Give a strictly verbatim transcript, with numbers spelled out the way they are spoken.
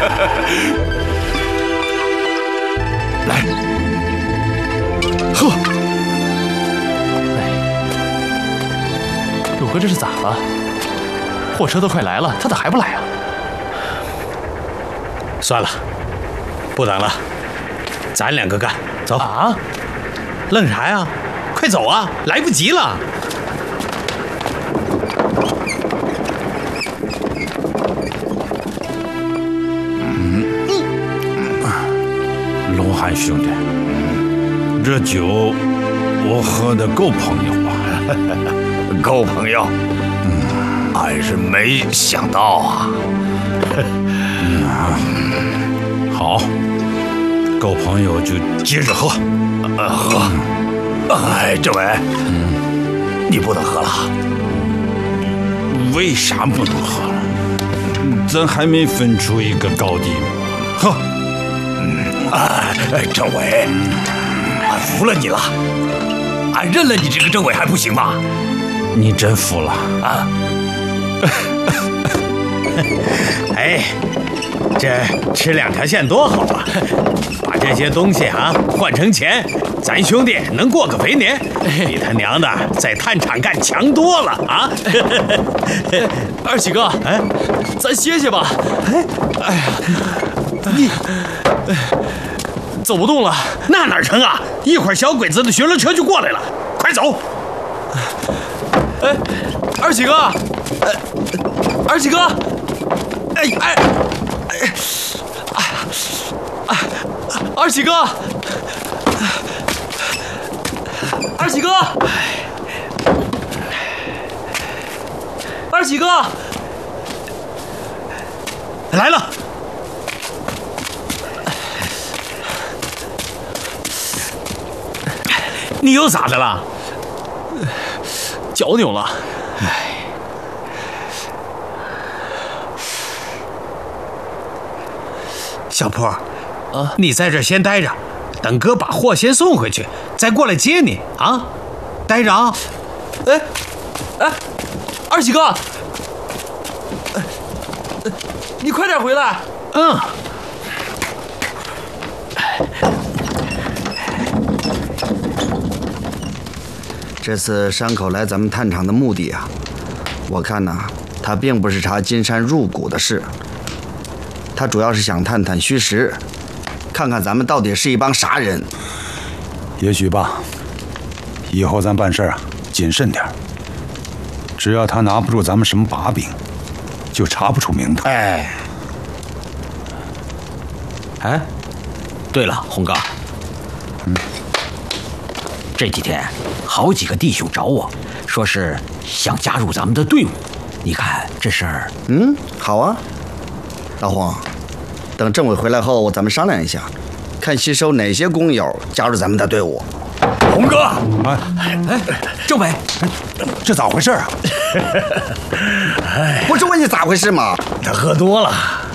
来，喝。 哎，鲁哥这是咋了？货车都快来了，他咋还不来啊？ 算了，不等了，咱两个干，走啊！ 愣啥呀？快走啊，来不及了。 龙汉兄弟，这酒我喝的够朋友啊， 够朋友。嗯，俺是没想到啊。 嗯、好，够朋友就接着喝。 呃，喝。哎，政委，嗯，你不能喝了。 为啥不能喝了？咱还没分出一个高低呢。喝。 哎，政委，俺服了你了，俺认了你这个政委还不行吗？ 你真服了啊？ 哎，这吃两条线多好啊！把这些东西啊换成钱，咱兄弟能过个肥年，比他娘的在炭厂干强多了啊！ 二喜哥，哎，咱歇歇吧。哎，哎呀，你。走不动了， 那哪成啊！一会儿小鬼子的巡逻车就过来了，快走！ 哎，二喜哥，哎，二喜哥，哎哎哎，哎哎，二喜哥，二喜哥，二喜哥， 来了。你又咋的了？ 脚扭了。 哎，小坡，啊，你在这先待着，等哥把货先送回去，再过来接你啊！待着啊！ 哎，哎，二喜哥，你快点回来。 嗯。 这次山口来咱们炭厂的目的啊，我看呢，他并不是查金山入股的事，他主要是想探探虚实，看看咱们到底是一帮啥人。 也许吧，以后咱办事啊谨慎点，只要他拿不住咱们什么把柄，就查不出名堂。 哎， 哎，对了，红哥， 嗯， 这几天好几个弟兄找我，说是想加入咱们的队伍。你看这事儿…… 嗯，好啊，老黄，等政委回来后，咱们商量一下，看吸收哪些工友加入咱们的队伍。 红哥， 哎哎，政委， 这咋回事啊？ 不是问你咋回事吗？ 他喝多了。